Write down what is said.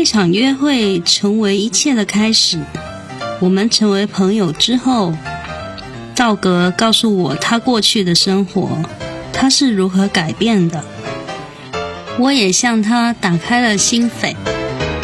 场约会成为一切的开始。我们成为朋友之后，道格告诉我他过去的生活，他是如何改变的。我也向他打开了心扉。